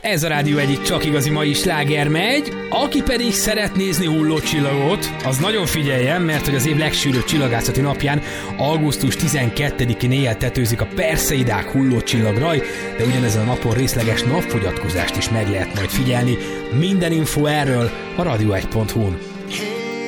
Ez a Rádió egyik csak igazi mai sláger megy, aki pedig szeret nézni hullócsillagot, az nagyon figyeljen, mert hogy az év legsűrűbb csillagászati napján, augusztus 12-én éjjel tetőzik a Perseidák hullócsillagraj, de ugyanezen a napon részleges napfogyatkozást is meg lehet majd figyelni. Minden info erről a radio1.hu-n.